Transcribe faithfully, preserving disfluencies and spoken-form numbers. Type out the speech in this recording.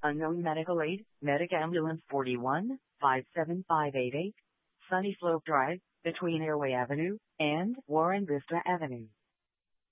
Unknown medical aid, Medic Ambulance forty-one, five seven five eight eight, Sunny Slope Drive, between Airway Avenue and Warren Vista Avenue.